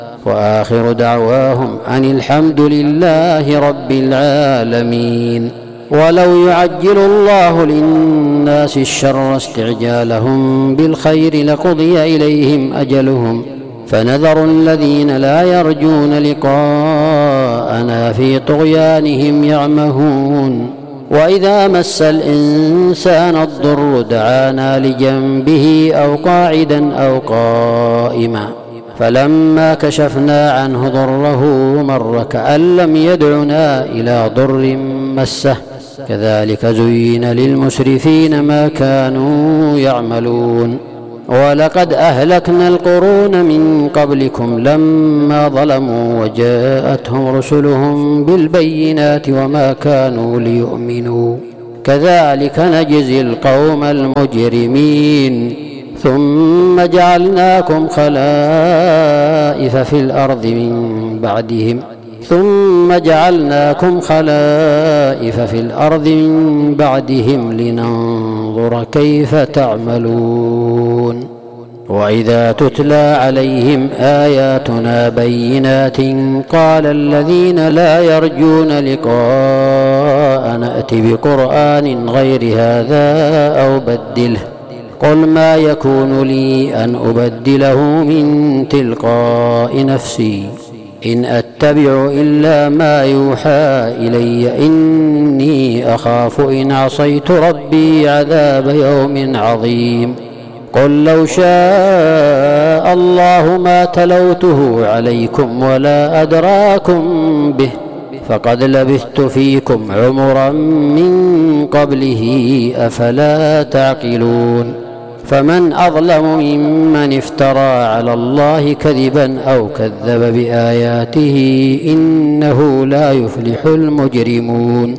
وآخر دعواهم أن الحمد لله رب العالمين. ولو يعجل الله للناس الشر استعجالهم بالخير لقضي إليهم أجلهم فنذر الذين لا يرجون لقاءنا في طغيانهم يعمهون. وإذا مس الإنسان الضر دعانا لجنبه أو قاعدا أو قائما فلما كشفنا عنه ضره مر كأن لم يدعنا إلى ضر مسه كذلك زين للمسرفين ما كانوا يعملون. ولقد أهلكنا القرون من قبلكم لما ظلموا وجاءتهم رسلهم بالبينات وما كانوا ليؤمنوا كذلك نجزي القوم المجرمين. ثم جعلناكم خلائف في الأرض من بعدهم لننظر كيف تعملون. وإذا تتلى عليهم آياتنا بينات قال الذين لا يرجون لقاء نأت بقرآن غير هذا أو بدله قل ما يكون لي أن أبدله من تلقاء نفسي إن أتبع إلا ما يوحى إلي إني أخاف إن عصيت ربي عذاب يوم عظيم. قل لو شاء الله ما تلوته عليكم ولا أدراكم به فقد لبثت فيكم عمرا من قبله أفلا تعقلون. فمن أظلم ممن افترى على الله كذبا أو كذب بآياته إنه لا يفلح المجرمون.